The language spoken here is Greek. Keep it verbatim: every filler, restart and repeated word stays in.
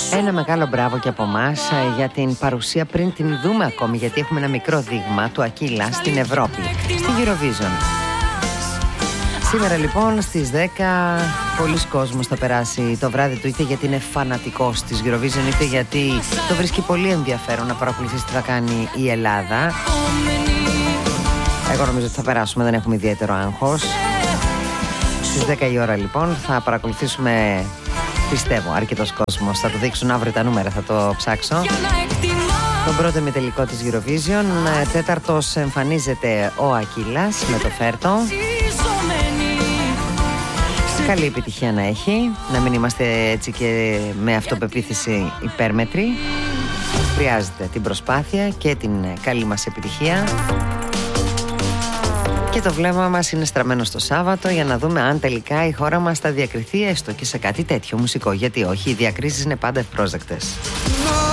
Ένα μεγάλο μπράβο και από εμάς για την παρουσία πριν την δούμε ακόμη, γιατί έχουμε ένα μικρό δείγμα του Ακύλα στην Ευρώπη, στη Eurovision. Σήμερα λοιπόν στις δέκα πολλοί κόσμος θα περάσει το βράδυ του, είτε γιατί είναι φανατικός της Eurovision, είτε γιατί το βρίσκει πολύ ενδιαφέρον να παρακολουθήσει τι θα κάνει η Ελλάδα. Εγώ νομίζω ότι θα περάσουμε, δεν έχουμε ιδιαίτερο άγχος. Στις δέκα η ώρα λοιπόν θα παρακολουθήσουμε, πιστεύω, αρκετός κόσμος. Θα το δείξουν αύριο τα νούμερα, θα το ψάξω. Τον πρώτο ημιτελικό της Eurovision. Τέταρτος εμφανίζεται ο Ακύλας με το Φέρτο. Καλή επιτυχία να έχει, να μην είμαστε έτσι και με αυτοπεποίθηση υπέρμετροι. Χρειάζεται την προσπάθεια και την καλή μας επιτυχία. Και το βλέμμα μας είναι στραμμένο στο Σάββατο για να δούμε αν τελικά η χώρα μας θα διακριθεί έστω και σε κάτι τέτοιο μουσικό. Γιατί όχι, οι διακρίσεις είναι πάντα ευπρόσδεκτες.